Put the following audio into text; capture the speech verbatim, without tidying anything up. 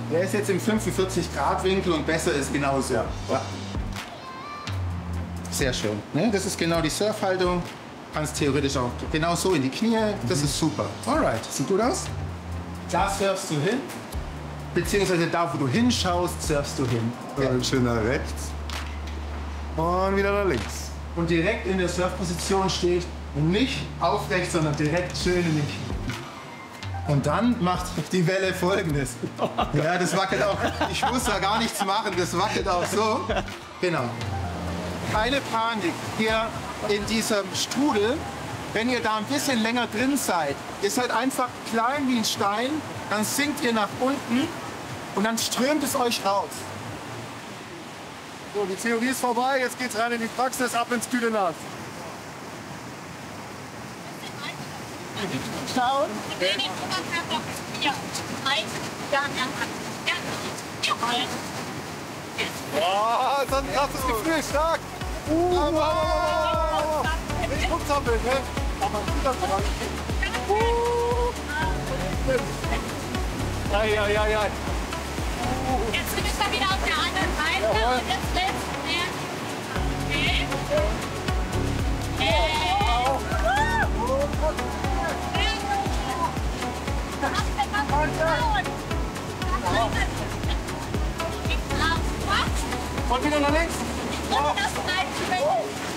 Der ist jetzt im fünfundvierzig Grad Winkel und besser ist genauso. Ja. Ja. Sehr schön. Ne? Das ist genau die Surfhaltung. Kannst theoretisch auch genau so in die Knie. Das mhm. ist super. Alright, sieht gut aus. Da surfst du hin. Beziehungsweise da, wo du hinschaust, surfst du hin. Ja. Schön nach rechts. Und wieder nach links. Und direkt in der Surfposition steht nicht aufrecht, sondern direkt schön in den Knie. Und dann macht die Welle Folgendes. Ja, das wackelt auch. Ich muss da gar nichts machen, das wackelt auch so. Genau. Keine Panik hier in diesem Strudel. Wenn ihr da ein bisschen länger drin seid, ist halt einfach klein wie ein Stein, dann sinkt ihr nach unten und dann strömt es euch raus. So, die Theorie ist vorbei, jetzt geht's rein in die Praxis, ab ins kühle Nass. Schauen. Boah, das ist ein krasses Gefühl, stark! Uh, aber, aber, aber, aber. Nicht rumzappeln, ne? Aber wieder dran. Uh. Ei, ei, ei, ei. Jetzt bin ich da wieder auf der anderen Seite. Ja. Und jetzt lässt du okay. Hey. Und wieder nach links. Und das bleibt